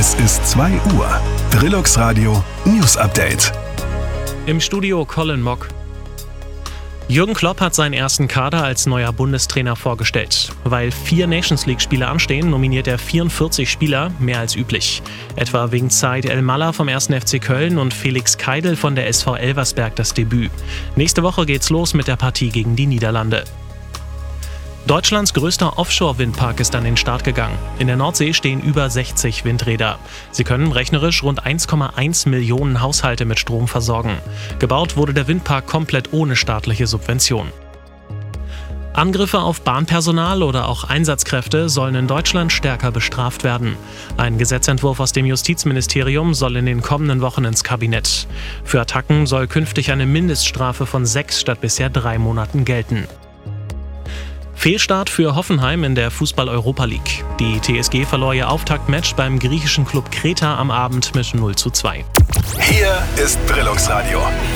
Es ist 2 Uhr. Trilux Radio News Update. Im Studio Colin Mock. Jürgen Klopp hat seinen ersten Kader als neuer Bundestrainer vorgestellt. Weil 4 Nations-League-Spiele anstehen, nominiert er 44 Spieler, mehr als üblich. Etwa wegen Said El-Mallah vom 1. FC Köln und Felix Keidel von der SV Elversberg das Debüt. Nächste Woche geht's los mit der Partie gegen die Niederlande. Deutschlands größter Offshore-Windpark ist an den Start gegangen. In der Nordsee stehen über 60 Windräder. Sie können rechnerisch rund 1,1 Millionen Haushalte mit Strom versorgen. Gebaut wurde der Windpark komplett ohne staatliche Subvention. Angriffe auf Bahnpersonal oder auch Einsatzkräfte sollen in Deutschland stärker bestraft werden. Ein Gesetzentwurf aus dem Justizministerium soll in den kommenden Wochen ins Kabinett. Für Attacken soll künftig eine Mindeststrafe von 6 statt bisher 3 Monaten gelten. Fehlstart für Hoffenheim in der Fußball-Europa League. Die TSG verlor ihr Auftaktmatch beim griechischen Club Kreta am Abend mit 0:2. Hier ist Trilux Radio.